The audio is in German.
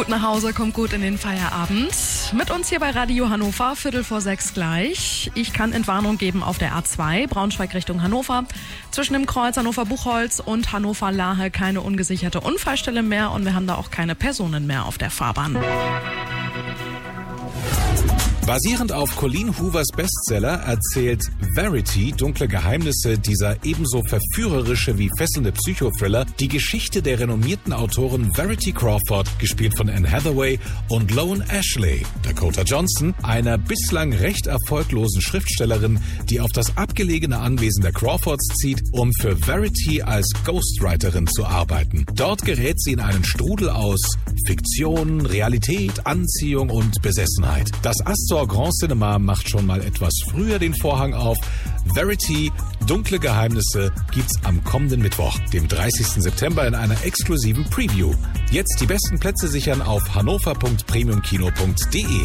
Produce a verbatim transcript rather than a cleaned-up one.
Gut nach Hause, kommt gut in den Feierabend. Mit uns hier bei Radio Hannover, Viertel vor sechs gleich. Ich kann Entwarnung geben auf der A zwei, Braunschweig Richtung Hannover. Zwischen dem Kreuz Hannover-Buchholz und Hannover-Lahe keine ungesicherte Unfallstelle mehr und wir haben da auch keine Personen mehr auf der Fahrbahn. Basierend auf Colleen Hoovers Bestseller erzählt Verity dunkle Geheimnisse dieser ebenso verführerische wie fesselnde Psychothriller die Geschichte der renommierten Autoren Verity Crawford, gespielt von Anne Hathaway, und Loan Ashley, Dakota Johnson, einer bislang recht erfolglosen Schriftstellerin, die auf das abgelegene Anwesen der Crawfords zieht, um für Verity als Ghostwriterin zu arbeiten. Dort gerät sie in einen Strudel aus Fiktion, Realität, Anziehung und Besessenheit. Das Astor Grand Cinema macht schon mal etwas früher den Vorhang auf. Verity, dunkle Geheimnisse gibt's am kommenden Mittwoch, dem dreißigsten September, in einer exklusiven Preview. Jetzt die besten Plätze sichern auf hannover punkt premiumkino punkt de.